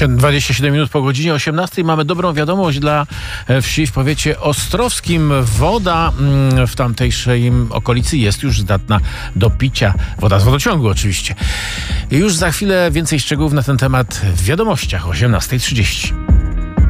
27 minut po godzinie 18 mamy dobrą wiadomość dla wsi w powiecie ostrowskim. Woda w tamtejszej okolicy jest już zdatna do picia. Woda z wodociągu oczywiście. Już za chwilę więcej szczegółów na ten temat w wiadomościach o 18:30.